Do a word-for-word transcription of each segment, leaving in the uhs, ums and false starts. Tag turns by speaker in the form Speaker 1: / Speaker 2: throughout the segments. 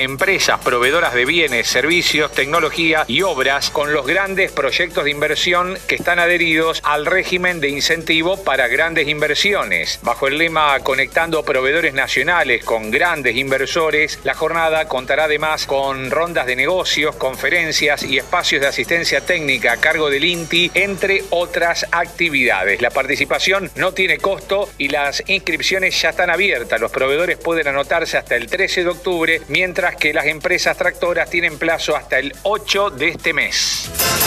Speaker 1: Empresas proveedoras de bienes, servicios, tecnología y obras con los grandes proyectos de inversión que están adheridos al régimen de incentivo para grandes inversiones. Bajo el lema Conectando Proveedores Nacionales con Grandes Inversores, la jornada contará además con rondas de negocios, conferencias y espacios de asistencia técnica a cargo del I N T I, entre otras actividades. La participación no tiene costo y las inscripciones ya están abiertas. Los proveedores pueden anotarse hasta el trece de octubre, mientras que las empresas tractoras tienen plazo hasta el ocho de este mes.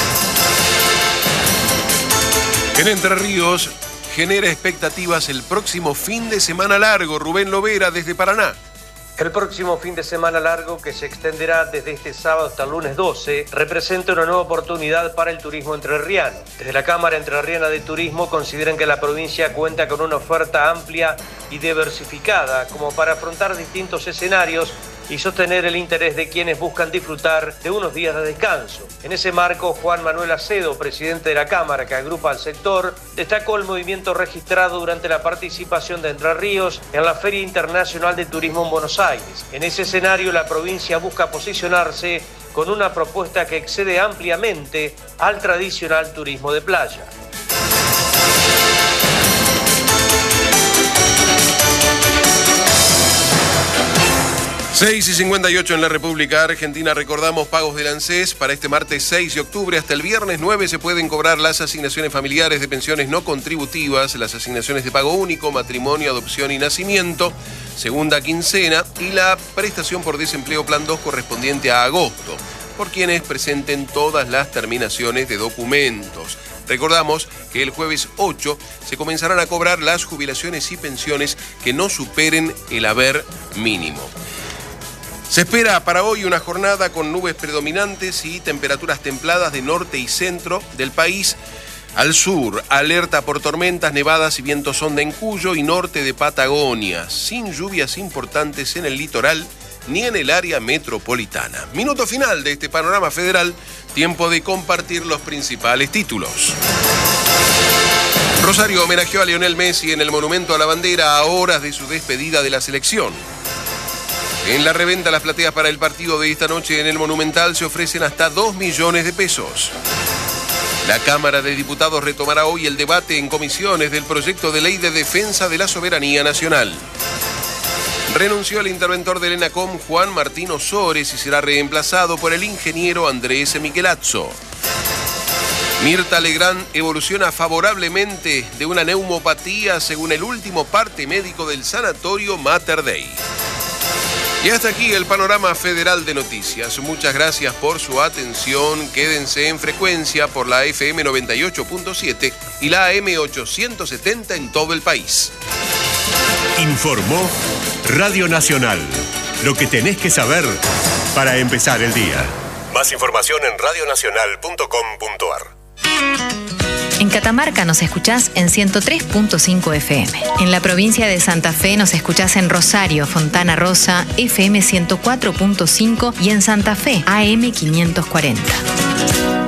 Speaker 2: En Entre Ríos genera expectativas el próximo fin de semana largo. Rubén Lovera desde Paraná.
Speaker 3: El próximo fin de semana largo, que se extenderá desde este sábado hasta el lunes doce, representa una nueva oportunidad para el turismo entrerriano. Desde la Cámara Entrerriana de Turismo consideran que la provincia cuenta con una oferta amplia y diversificada como para afrontar distintos escenarios y sostener el interés de quienes buscan disfrutar de unos días de descanso. En ese marco, Juan Manuel Acedo, presidente de la Cámara que agrupa al sector, destacó el movimiento registrado durante la participación de Entre Ríos en la Feria Internacional de Turismo en Buenos Aires. En ese escenario, la provincia busca posicionarse con una propuesta que excede ampliamente al tradicional turismo de playa.
Speaker 2: seis y cincuenta y ocho en la República Argentina. Recordamos pagos del ANSES. Para este martes seis de octubre hasta el viernes nueve se pueden cobrar las asignaciones familiares de pensiones no contributivas, las asignaciones de pago único, matrimonio, adopción y nacimiento, segunda quincena, y la prestación por desempleo plan dos correspondiente a agosto, por quienes presenten todas las terminaciones de documentos. Recordamos que el jueves ocho se comenzarán a cobrar las jubilaciones y pensiones que no superen el haber mínimo. Se espera para hoy una jornada con nubes predominantes y temperaturas templadas de norte y centro del país. Al sur, alerta por tormentas, nevadas y vientos sonda en Cuyo y norte de Patagonia, sin lluvias importantes en el litoral ni en el área metropolitana. Minuto final de este panorama federal, tiempo de compartir los principales títulos. Rosario homenajeó a Lionel Messi en el Monumento a la Bandera a horas de su despedida de la selección. En la reventa, las plateas para el partido de esta noche en el Monumental se ofrecen hasta dos millones de pesos. La Cámara de Diputados retomará hoy el debate en comisiones del proyecto de ley de defensa de la soberanía nacional. Renunció el interventor del ENACOM, Juan Martín Osores, y será reemplazado por el ingeniero Andrés Michelazzo. Mirta Legrand evoluciona favorablemente de una neumopatía según el último parte médico del sanatorio Mater Dei. Y hasta aquí el panorama federal de noticias. Muchas gracias por su atención. Quédense en frecuencia por la F M noventa y ocho punto siete y la A M ochocientos setenta en todo el país.
Speaker 4: Informó Radio Nacional. Lo que tenés que saber para empezar el día. Más información en radio nacional punto com punto a r.
Speaker 5: En Catamarca nos escuchás en ciento tres punto cinco F M. En la provincia de Santa Fe nos escuchás en Rosario, Fontana Rosa, F M ciento cuatro punto cinco y en Santa Fe, A M quinientos cuarenta.